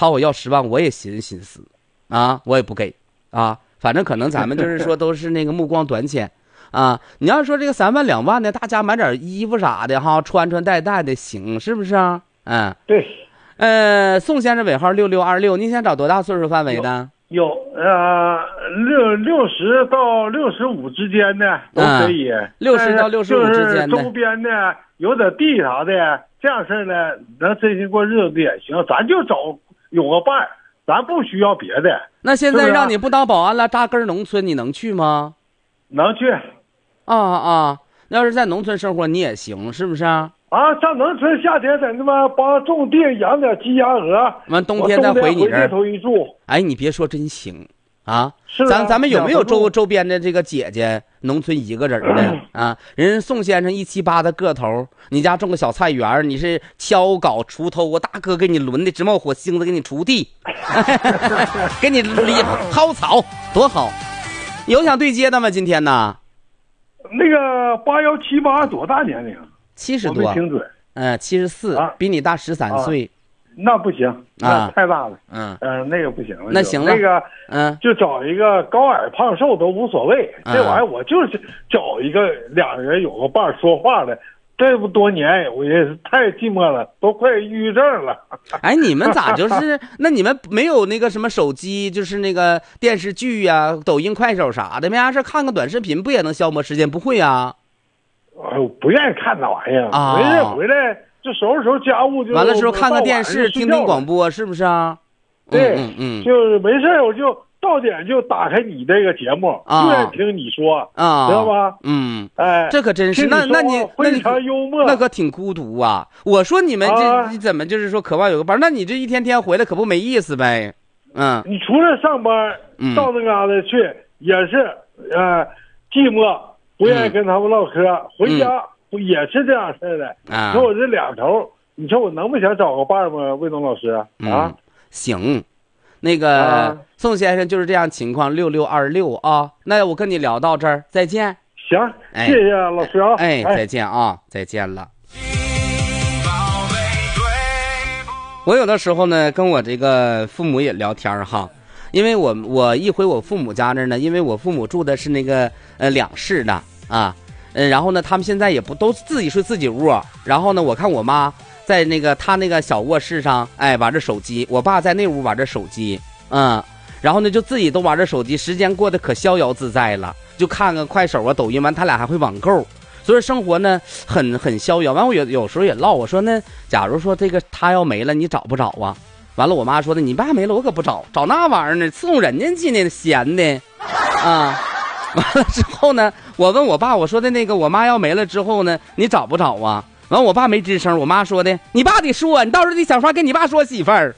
朝我要10万，我也寻思啊，我也不给啊。反正可能咱们就是说都是那个目光短浅啊。你要说这个3万2万的，大家买点衣服啥的哈，穿戴的行，是不是啊？嗯， 对。 宋先生尾号6626，您想找多大岁数范围的？ 有60到65之间的都可以 ，60到65之间的， 周边的有点地啥的，这样式的能真心过日子的也行，咱就找有个伴，咱不需要别的。 那现在让你不当保安了，扎根农村，你能去吗？ 能去。 那要是在农村生活你也行，是不是啊？ 上农村夏天在他妈帮种地养点鸡鸭鹅， 完冬天再回你这儿头一住。 哎，你别说真行啊！ 是咱们有没有周边的这个姐姐，农村一个人的啊？人宋先生178的个头，你家种个小菜园，你是锹镐锄头，我大哥给你抡的直冒火星子，给你锄地，给你薅草，多好！有想对接的吗？今天呢？ 那个8178多大年龄 ？70多， 没听准。 74，比你大13岁。 那不行，那太大了。那个不行了。 那行了， 那个就找一个高矮胖瘦都无所谓。这玩意儿我就是找一个两人有个伴说话的。这不多年我也是太寂寞了，都快抑郁症了。 哎，你们咋就是那你们没有那个什么手机，就是那个电视剧呀、抖音、快手啥的，没啥事看个短视频不也能消磨时间？不会啊？ 我不愿意看那玩意儿啊！没事回来就收拾收拾家务，就完了之后看个电视，听听广播，是不是啊？ 对，就是没事我就到点就打开你这个节目，就愿听你说啊，知道吧？ 这可真是。那你非常幽默， 那可挺孤独啊！我说你们这怎么就是说渴望有个伴？那你这一天天回来可不没意思呗？ 你除了上班，到那嘎达去也是寂寞。不愿意跟他们唠嗑，回家不也是这样式的？你说我这两头，你说我能不想找个伴吗？魏东老师行，那个宋先生就是这样情况，6626啊。那我跟你聊到这儿，再见。 行，谢谢老师啊。 再见啊，再见了。我有的时候呢，跟我这个父母也聊天哈。因为我一回我父母家那儿呢，因为我父母住的是那个2室的啊，然后呢他们现在也不都自己睡自己屋，然后呢我看我妈在那个她那个小卧室上玩着手机，我爸在那屋玩着手机，然后呢就自己都玩着手机，时间过得可逍遥自在了，就看看快手啊抖音，完他俩还会网购，所以生活呢很逍遥。完我有时候也唠，我说那假如说这个他要没了，你找不找啊？完了，我妈说的，你爸没了，我可不找那玩意儿呢，伺候人家去呢，闲的，啊。完了之后呢，我问我爸，我说的那个，我妈要没了之后呢，你找不找啊？完，我爸没吱声，我妈说的，你爸得说，你到时候得想法跟你爸说媳妇儿。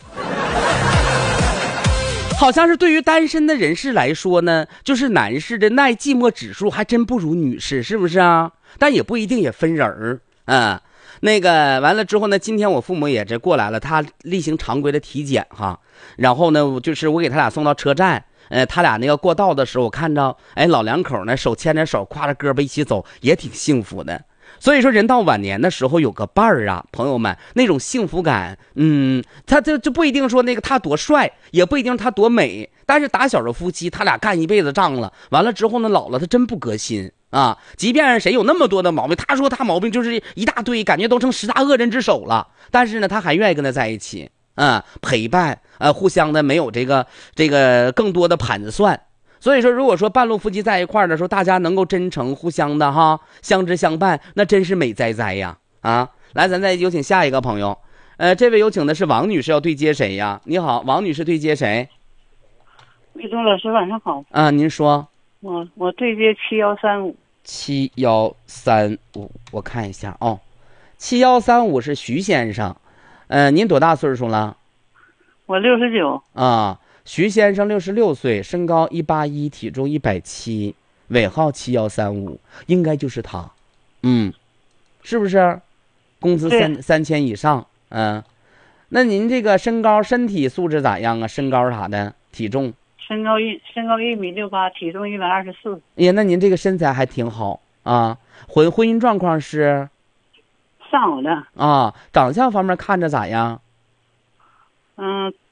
好像是对于单身的人士来说呢，就是男士的耐寂寞指数还真不如女士，是不是啊？但也不一定，也分人儿啊。那个完了之后呢，今天我父母也这过来了，他例行常规的体检哈，然后呢就是我给他俩送到车站，他俩那个过道的时候，我看到老两口呢手牵着手，挎着胳膊一起走，也挺幸福的。所以说人到晚年的时候有个伴儿啊，朋友们，那种幸福感，他就不一定说那个他多帅，也不一定他多美，但是打小的夫妻，他俩干一辈子仗了，完了之后呢，老了他真不革新啊。即便谁有那么多的毛病，他说他毛病就是一大堆，感觉都成10大恶人之首了，但是呢，他还愿意跟他在一起，陪伴，互相的没有这个更多的盘算。所以说，如果说半路夫妻在一块儿的时候，大家能够真诚互相的哈相知相伴，那真是美哉哉呀！来，咱再有请下一个朋友，这位有请的是王女士，要对接谁呀？你好，王女士，对接谁？ 魏东老师晚上好。 您说。 我对接7135。 7135，我看一下哦，7135是徐先生，您多大岁数了？ 我69。 徐先生66岁，身高181，体重170，尾号7135，应该就是他，是不是？工资3000以上，那您这个身高、身体素质咋样啊？身高啥的，体重？ 身高1.68米，体重124。 呀，那您这个身材还挺好啊。婚姻状况是？ 上好的。 长相方面看着咋样？